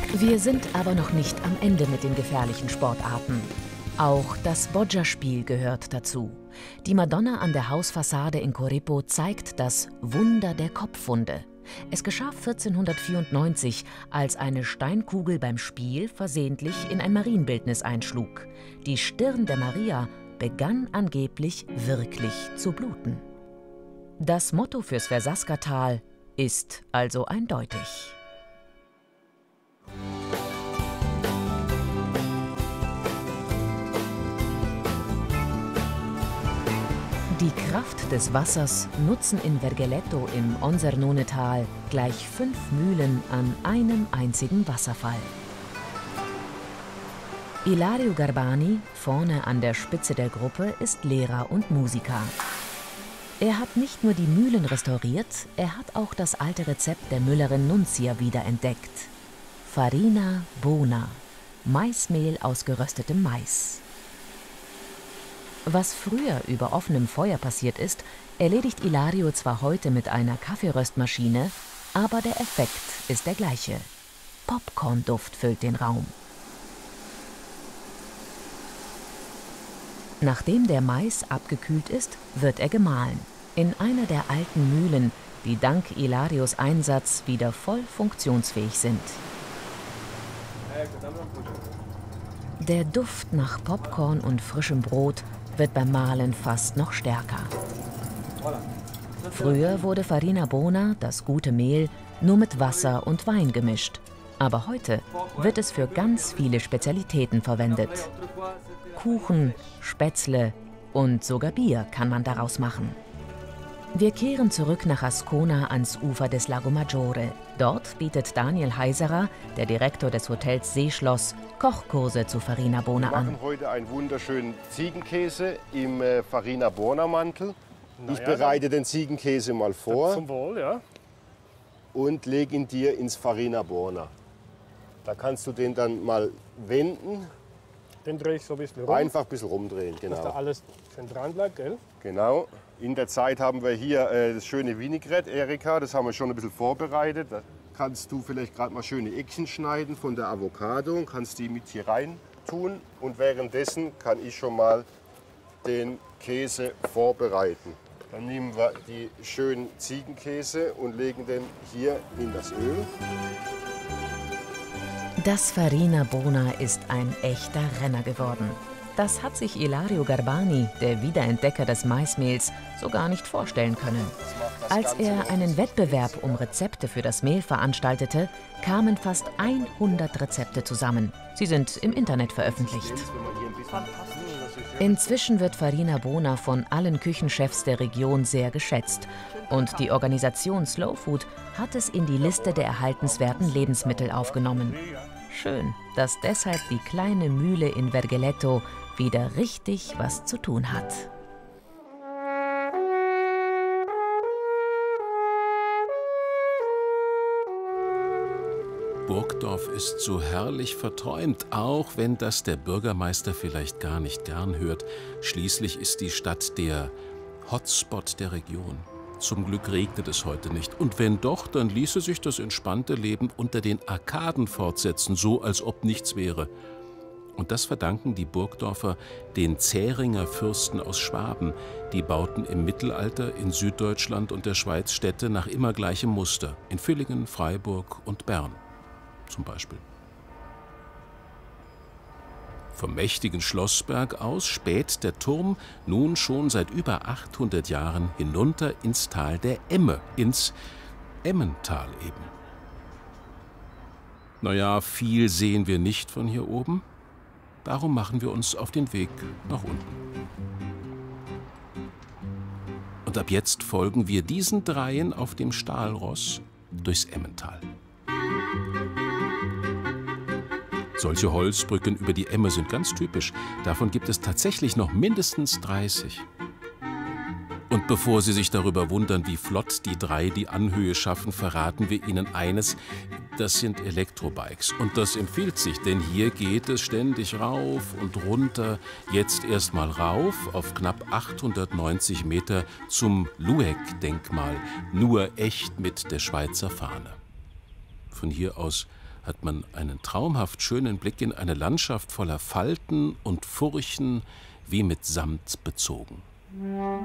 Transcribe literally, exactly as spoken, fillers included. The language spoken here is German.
Wir sind aber noch nicht am Ende mit den gefährlichen Sportarten. Auch das Boccia-Spiel gehört dazu. Die Madonna an der Hausfassade in Corripo zeigt das Wunder der Kopfwunde. Es geschah vierzehnhundertvierundneunzig, als eine Steinkugel beim Spiel versehentlich in ein Marienbildnis einschlug. Die Stirn der Maria begann angeblich wirklich zu bluten. Das Motto fürs Versasca-Tal ist also eindeutig. Die Kraft des Wassers nutzen in Vergeletto im Onsernone-Tal gleich fünf Mühlen an einem einzigen Wasserfall. Ilario Garbani, vorne an der Spitze der Gruppe, ist Lehrer und Musiker. Er hat nicht nur die Mühlen restauriert, er hat auch das alte Rezept der Müllerin Nunzia wiederentdeckt. Farina Bona, Maismehl aus geröstetem Mais. Was früher über offenem Feuer passiert ist, erledigt Ilario zwar heute mit einer Kaffeeröstmaschine, aber der Effekt ist der gleiche. Popcorn-Duft füllt den Raum. Nachdem der Mais abgekühlt ist, wird er gemahlen. In einer der alten Mühlen, die dank Ilarios Einsatz wieder voll funktionsfähig sind. Der Duft nach Popcorn und frischem Brot wird beim Mahlen fast noch stärker. Früher wurde Farina Bona, das gute Mehl, nur mit Wasser und Wein gemischt. Aber heute wird es für ganz viele Spezialitäten verwendet. Kuchen, Spätzle und sogar Bier kann man daraus machen. Wir kehren zurück nach Ascona ans Ufer des Lago Maggiore. Dort bietet Daniel Heiserer, der Direktor des Hotels Seeschloss, Kochkurse zu Farina Bona an. Wir machen heute einen wunderschönen Ziegenkäse im äh, Farina Bona Mantel. Na ich ja, bereite den Ziegenkäse mal vor. Zum Wohl, ja. Und lege ihn dir ins Farina Bona. Da kannst du den dann mal wenden. Den drehe ich so ein bisschen rum. Einfach ein bisschen rumdrehen, genau. Dass da alles schön dran bleibt, gell? Genau. In der Zeit haben wir hier äh, das schöne Vinaigrette, Erika. Das haben wir schon ein bisschen vorbereitet. Da kannst du vielleicht gerade mal schöne Eckchen schneiden von der Avocado und kannst die mit hier rein tun. Und währenddessen kann ich schon mal den Käse vorbereiten. Dann nehmen wir die schönen Ziegenkäse und legen den hier in das Öl. Das Farina Bona ist ein echter Renner geworden. Das hat sich Ilario Garbani, der Wiederentdecker des Maismehls, so gar nicht vorstellen können. Als er einen Wettbewerb um Rezepte für das Mehl veranstaltete, kamen fast hundert Rezepte zusammen. Sie sind im Internet veröffentlicht. Inzwischen wird Farina Bona von allen Küchenchefs der Region sehr geschätzt. Und die Organisation Slow Food hat es in die Liste der erhaltenswerten Lebensmittel aufgenommen. Schön, dass deshalb die kleine Mühle in Vergeletto wieder richtig was zu tun hat. Burgdorf ist so herrlich verträumt, auch wenn das der Bürgermeister vielleicht gar nicht gern hört. Schließlich ist die Stadt der Hotspot der Region. Zum Glück regnet es heute nicht. Und wenn doch, dann ließe sich das entspannte Leben unter den Arkaden fortsetzen, so als ob nichts wäre. Und das verdanken die Burgdorfer den Zähringer Fürsten aus Schwaben. Die bauten im Mittelalter in Süddeutschland und der Schweiz Städte nach immer gleichem Muster. In Villingen, Freiburg und Bern zum Beispiel. Vom mächtigen Schlossberg aus späht der Turm nun schon seit über achthundert Jahren hinunter ins Tal der Emme, ins Emmental eben. Naja, viel sehen wir nicht von hier oben. Darum machen wir uns auf den Weg nach unten. Und ab jetzt folgen wir diesen Dreien auf dem Stahlross durchs Emmental. Solche Holzbrücken über die Emme sind ganz typisch. Davon gibt es tatsächlich noch mindestens dreißig. Und bevor Sie sich darüber wundern, wie flott die drei die Anhöhe schaffen, verraten wir Ihnen eines: Das sind Elektrobikes. Und das empfiehlt sich, denn hier geht es ständig rauf und runter. Jetzt erstmal rauf auf knapp achthundertneunzig Meter zum Lueck-Denkmal. Nur echt mit der Schweizer Fahne. Von hier aus hat man einen traumhaft schönen Blick in eine Landschaft voller Falten und Furchen, wie mit Samt bezogen.